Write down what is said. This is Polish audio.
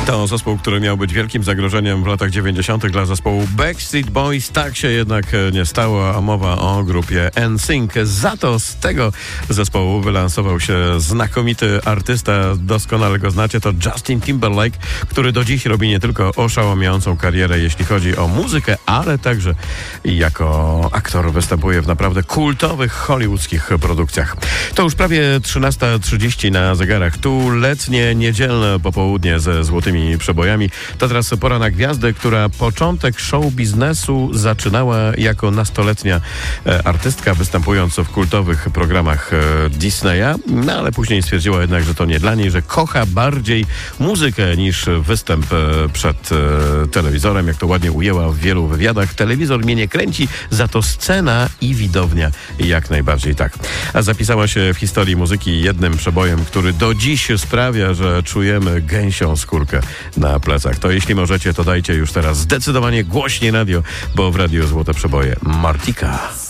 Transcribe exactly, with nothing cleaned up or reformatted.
To zespół, który miał być wielkim zagrożeniem w latach dziewięćdziesiątych dla zespołu Backstreet Boys. Tak się jednak nie stało, a mowa o grupie N Sync. Za to z tego zespołu wylansował się znakomity artysta, doskonale go znacie, to Justin Timberlake, który do dziś robi nie tylko oszałamiającą karierę, jeśli chodzi o muzykę, ale także jako aktor występuje w naprawdę kultowych hollywoodzkich produkcjach. To już prawie trzynasta trzydzieści na zegarach. Tu letnie, niedzielne popołudnie ze złotymi przebojami. To teraz pora na gwiazdę, która początek show biznesu zaczynała jako nastoletnia e, artystka, występując w kultowych programach e, Disneya, no ale później stwierdziła jednak, że to nie dla niej, że kocha bardziej muzykę niż występ e, przed e, telewizorem, jak to ładnie ujęła w wielu wywiadach. Telewizor mnie nie kręci, za to scena i widownia jak najbardziej tak. A zapisała się w historii muzyki jednym przebojem, który do dziś sprawia, że czujemy gęsią skórkę na plecach. To jeśli możecie, to dajcie już teraz zdecydowanie głośniej radio, bo w Radiu Złote Przeboje Martika.